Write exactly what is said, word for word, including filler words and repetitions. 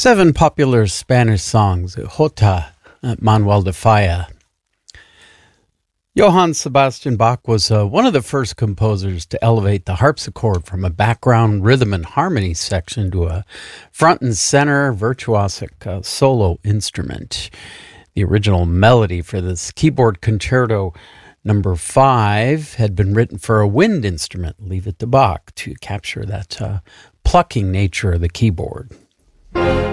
Seven popular Spanish songs, Jota, uh, Manuel de Falla. Johann Sebastian Bach was uh, one of the first composers to elevate the harpsichord from a background rhythm and harmony section to a front and center virtuosic uh, solo instrument. The original melody for this keyboard concerto number five had been written for a wind instrument, leave it to Bach, to capture that uh, plucking nature of the keyboard.